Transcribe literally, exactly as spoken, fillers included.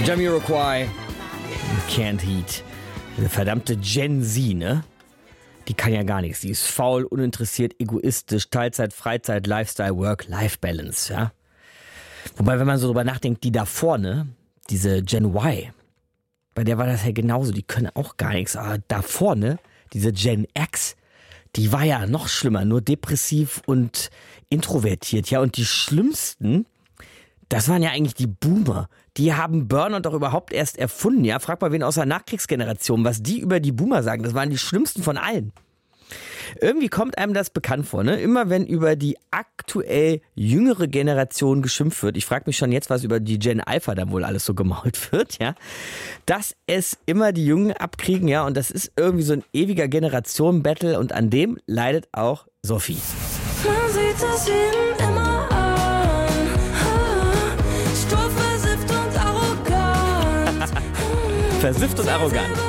Jamiroquai, Can't Heat. Diese verdammte Gen Z, ne? Die kann ja gar nichts. Die ist faul, uninteressiert, egoistisch, Teilzeit, Freizeit, Lifestyle, Work, Life Balance, ja? Wobei, wenn man so drüber nachdenkt, die da vorne, diese Gen Y, bei der war das ja genauso, die können auch gar nichts. Aber da vorne, diese Gen X, die war ja noch schlimmer, nur depressiv und introvertiert. Ja, und die schlimmsten, das waren ja eigentlich die Boomer. Die haben Burnout doch überhaupt erst erfunden. Ja, frag mal wen aus der Nachkriegsgeneration, was die über die Boomer sagen. Das waren die schlimmsten von allen. Irgendwie kommt einem das bekannt vor, ne? Immer wenn über die aktuell jüngere Generation geschimpft wird, ich frage mich schon jetzt, was über die Gen Alpha dann wohl alles so gemault wird, ja, dass es immer die Jungen abkriegen, ja, und das ist irgendwie so ein ewiger Generationen-Battle und an dem leidet auch Sophie. Man sieht es ihnen immer an, stur, versifft und arrogant. Versifft und arrogant.